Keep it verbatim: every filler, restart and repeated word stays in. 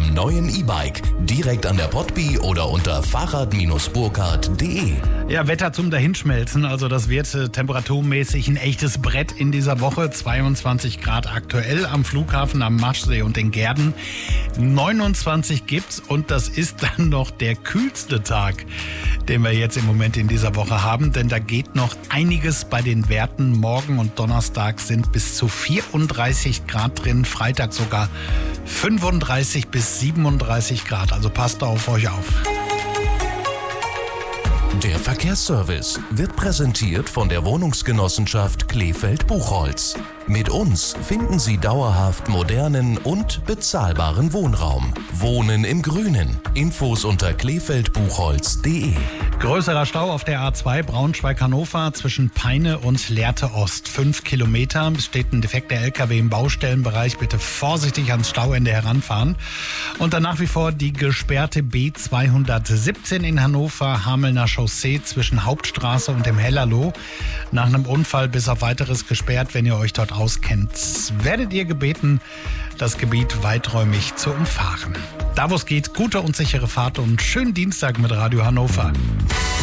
eurem neuen E-Bike. Direkt an der Potby oder unter fahrrad Burkhardt punkt de. Ja, Wetter zum Dahinschmelzen. Also das wird äh, temperaturmäßig ein echtes Brett in dieser Woche. zweiundzwanzig Grad aktuell am Flughafen, am Maschsee und in Gehrden. neunundzwanzig gibt's und das ist dann noch der kühlste Tag, den wir jetzt im Moment in dieser Woche haben. Denn da geht noch einiges bei den Werten. Morgen und Donnerstag sind bis zu vierunddreißig Grad drin. Freitag sogar fünfunddreißig bis siebenunddreißig Grad. Also passt auf euch auf. Der Verkehrsservice wird präsentiert von der Wohnungsgenossenschaft Kleefeld-Buchholz. Mit uns finden Sie dauerhaft modernen und bezahlbaren Wohnraum. Wohnen im Grünen. Infos unter kleefeld buchholz punkt de. Größerer Stau auf der A zwei Braunschweig-Hannover zwischen Peine und Lehrte Ost. Fünf Kilometer. Es steht ein defekter L K W im Baustellenbereich. Bitte vorsichtig ans Stauende heranfahren. Und dann nach wie vor die gesperrte B zweihundertsiebzehn in Hannover, Hamelner Chaussee zwischen Hauptstraße und dem Hellerloh. Nach einem Unfall bis auf weiteres gesperrt. Wenn ihr euch dort auskennt, werdet ihr gebeten, das Gebiet weiträumig zu umfahren. Da wo es geht, gute und sichere Fahrt und schönen Dienstag mit Radio Hannover.